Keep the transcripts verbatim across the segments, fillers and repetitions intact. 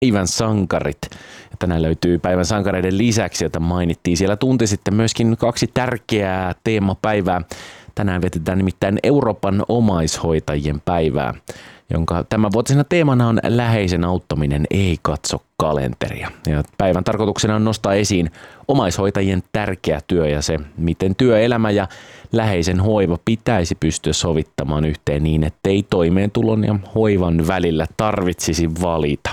päivän sankarit. Ja tänään löytyy päivän sankareiden lisäksi, jota mainittiin siellä tunti sitten, myöskin kaksi tärkeää teemapäivää. Tänään vietetään nimittäin Euroopan omaishoitajien päivää, jonka tämänvuotisena teemana on läheisen auttaminen, ei katso kalenteria. Ja päivän tarkoituksena on nostaa esiin omaishoitajien tärkeä työ ja se, miten työelämä ja läheisen hoiva pitäisi pystyä sovittamaan yhteen niin, ettei toimeentulon ja hoivan välillä tarvitsisi valita.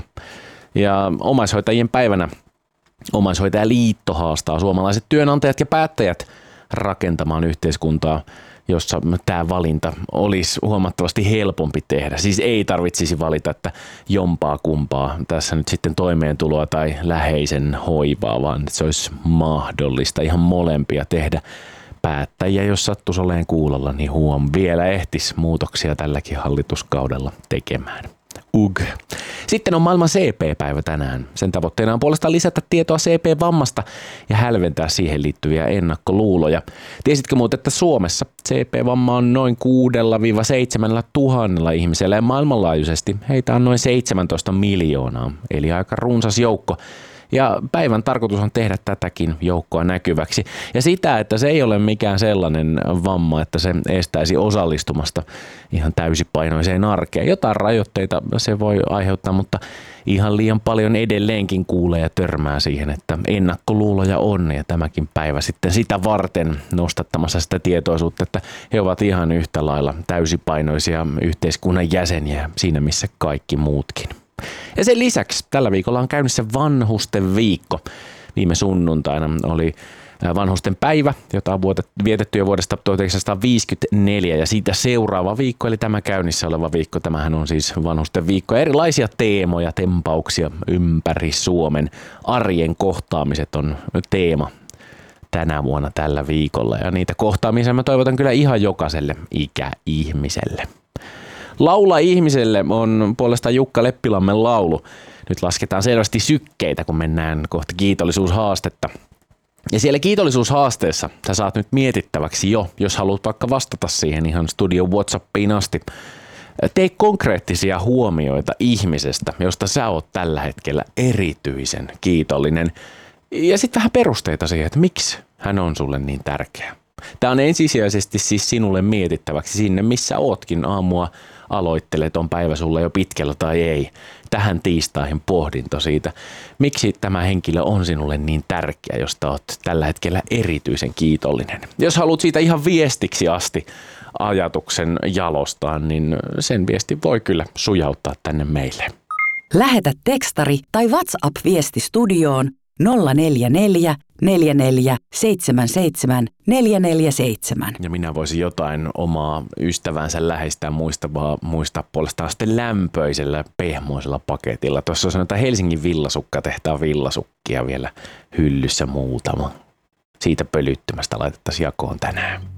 Ja omaishoitajien päivänä Omaishoitajaliitto haastaa suomalaiset työnantajat ja päättäjät rakentamaan yhteiskuntaa, jossa tämä valinta olisi huomattavasti helpompi tehdä. Siis ei tarvitsisi valita, että jompaa kumpaa tässä nyt sitten toimeentuloa tai läheisen hoivaa, vaan että se olisi mahdollista ihan molempia tehdä. Päättäjiä, jos sattuisi olemaan kuulolla, niin huom, vielä ehtisi muutoksia tälläkin hallituskaudella tekemään. Ug. Sitten on maailman C P-päivä tänään. Sen tavoitteena on puolestaan lisätä tietoa C P-vammasta ja hälventää siihen liittyviä ennakkoluuloja. Tiesitkö muuten, että Suomessa C P-vamma on noin kuudesta seitsemään tuhannella ihmisellä ja maailmanlaajuisesti heitä on noin seitsemäntoista miljoonaa, eli aika runsas joukko. Ja päivän tarkoitus on tehdä tätäkin joukkoa näkyväksi. Ja sitä, että se ei ole mikään sellainen vamma, että se estäisi osallistumasta ihan täysipainoiseen arkeen. Jotain rajoitteita se voi aiheuttaa, mutta ihan liian paljon edelleenkin kuulee ja törmää siihen, että ennakkoluuloja on. Ja tämäkin päivä sitten sitä varten nostattamassa sitä tietoisuutta, että he ovat ihan yhtä lailla täysipainoisia yhteiskunnan jäseniä siinä missä kaikki muutkin. Ja sen lisäksi tällä viikolla on käynnissä vanhusten viikko. Viime sunnuntaina oli vanhusten päivä, jota on vietetty jo vuodesta tuhatyhdeksänsataaviisikymmentäneljä ja siitä seuraava viikko, eli tämä käynnissä oleva viikko. Tämähän on siis vanhusten viikko. Erilaisia teemoja, tempauksia ympäri Suomen. Arjen kohtaamiset on teema tänä vuonna tällä viikolla ja niitä kohtaamisia mä toivotan kyllä ihan jokaiselle ikäihmiselle. Laula ihmiselle on puolestaan Jukka Leppilammen laulu. Nyt lasketaan selvästi sykkeitä, kun mennään kohti kiitollisuushaastetta. Ja siellä kiitollisuushaasteessa sä saat nyt mietittäväksi jo, jos haluat vaikka vastata siihen ihan studio WhatsAppiin asti. Tee konkreettisia huomioita ihmisestä, josta sä oot tällä hetkellä erityisen kiitollinen. Ja sitten vähän perusteita siihen, että miksi hän on sulle niin tärkeä. Tämä on ensisijaisesti siis sinulle mietittäväksi sinne, missä ootkin aamua aloittelet, on päivä sulle jo pitkällä tai ei. Tähän tiistaihin pohdinto siitä, miksi tämä henkilö on sinulle niin tärkeä, josta oot tällä hetkellä erityisen kiitollinen. Jos haluat siitä ihan viestiksi asti ajatuksen jalostaa, niin sen viesti voi kyllä sujauttaa tänne meille. Lähetä tekstari tai WhatsApp-viesti studioon nolla neljä neljä neljä neljä seitsemän seitsemän neljä neljä seitsemän. Ja minä voisin jotain omaa ystävänsä läheistään muistaa, muistaa puolestaan sitten lämpöisellä pehmoisella paketilla. Tuossa on sanotaan Helsingin villasukka, tehtaan villasukkia vielä hyllyssä muutama. Siitä pölyttymästä laitettaisiin jakoon tänään.